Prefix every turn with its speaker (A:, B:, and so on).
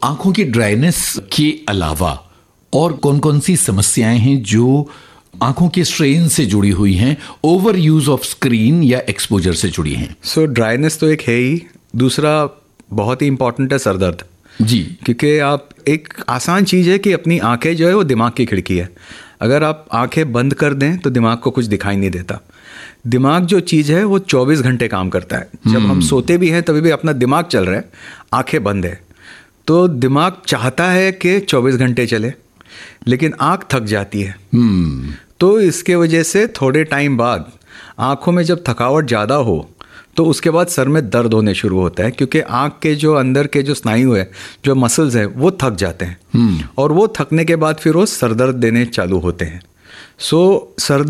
A: आंखों की ड्राइनेस के अलावा और कौन कौन सी समस्याएं हैं जो आंखों के स्ट्रेन से जुड़ी हुई हैं, ओवर यूज ऑफ स्क्रीन या एक्सपोजर से जुड़ी हैं?
B: सो ड्राइनेस तो एक है ही, दूसरा बहुत ही इंपॉर्टेंट है सर दर्द
A: जी।
B: क्योंकि आप एक आसान चीज़ है कि अपनी आंखें जो है वो दिमाग की खिड़की है। अगर आप आंखें बंद कर दें तो दिमाग को कुछ दिखाई नहीं देता। दिमाग जो चीज़ है वो 24 घंटे काम करता है। जब हम सोते भी हैं तभी भी अपना दिमाग चल रहा है, आंखें बंद है। तो दिमाग चाहता है कि 24 घंटे चले, लेकिन आंख थक जाती है। तो इसके वजह से थोड़े टाइम बाद आंखों में जब थकावट ज़्यादा हो तो उसके बाद सर में दर्द होने शुरू होता है, क्योंकि आंख के जो अंदर के जो स्नायु है, जो मसल्स है, वो थक जाते हैं और वो थकने के बाद फिर वो सर दर्द देने चालू होते हैं। So sir